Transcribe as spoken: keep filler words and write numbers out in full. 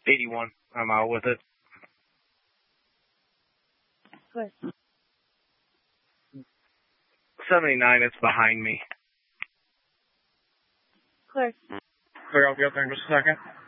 eighty-one. I'm out with it. Clear. seventy-nine, it's behind me. Clear. Clear, I'll be up there in just a second.